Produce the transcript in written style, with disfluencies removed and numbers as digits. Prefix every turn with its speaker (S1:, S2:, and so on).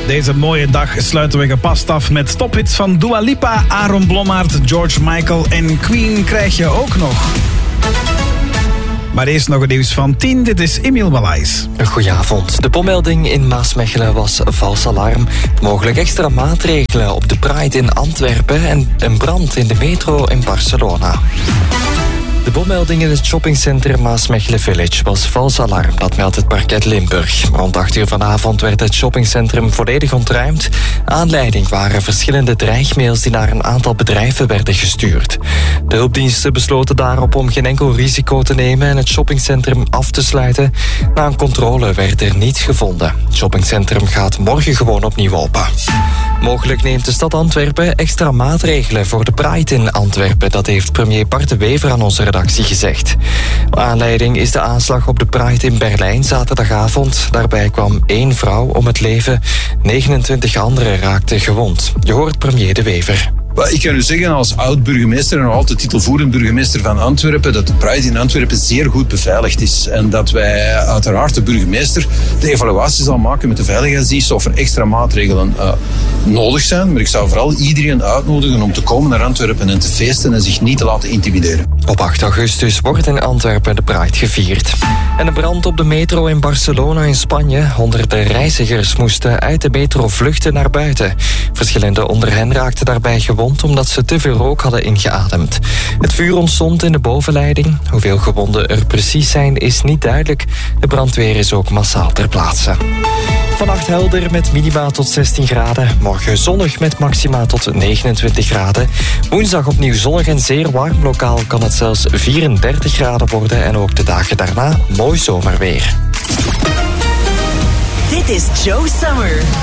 S1: Deze mooie dag sluiten we gepast af met tophits van Dua Lipa, Aaron Blommaert, George Michael en Queen krijg je ook nog. Maar eerst nog het nieuws van 10. Dit is Emiel Walais.
S2: Goedenavond. De bommelding in Maasmechelen was vals alarm. Mogelijk extra maatregelen op de Pride in Antwerpen en een brand in de metro in Barcelona. De bommelding in het shoppingcentrum Maasmechelen Village was vals alarm, dat meldt het parket Limburg. Rond 8 uur vanavond werd het shoppingcentrum volledig ontruimd. Aanleiding waren verschillende dreigmails die naar een aantal bedrijven werden gestuurd. De hulpdiensten besloten daarop om geen enkel risico te nemen en het shoppingcentrum af te sluiten. Na een controle werd er niets gevonden. Het shoppingcentrum gaat morgen gewoon opnieuw open. Mogelijk neemt de stad Antwerpen extra maatregelen voor de Pride in Antwerpen. Dat heeft premier Bart de Wever aan onze redactie gezegd. Aanleiding is de aanslag op de Pride in Berlijn zaterdagavond. Daarbij kwam 1 vrouw om het leven. 29 anderen raakten gewond. Je hoort premier de Wever.
S3: Ik kan u zeggen als oud-burgemeester en nog altijd titelvoerend burgemeester van Antwerpen dat de Pride in Antwerpen zeer goed beveiligd is. En dat wij uiteraard de burgemeester de evaluatie zal maken met de veiligheidsdienst of er extra maatregelen nodig zijn. Maar ik zou vooral iedereen uitnodigen om te komen naar Antwerpen en te feesten en zich niet te laten intimideren.
S2: Op 8 augustus wordt in Antwerpen de Pride gevierd. En een brand op de metro in Barcelona in Spanje. Honderden reizigers moesten uit de metro vluchten naar buiten. Verschillende onder hen raakten daarbij gewond omdat ze te veel rook hadden ingeademd. Het vuur ontstond in de bovenleiding. Hoeveel gewonden er precies zijn is niet duidelijk. De brandweer is ook massaal ter plaatse. Vannacht helder met minima tot 16 graden. Morgen zonnig met maxima tot 29 graden. Woensdag opnieuw zonnig en zeer warm. Lokaal kan het zelfs 34 graden worden. En ook de dagen daarna mooi zomerweer.
S4: Dit is Joe Summer.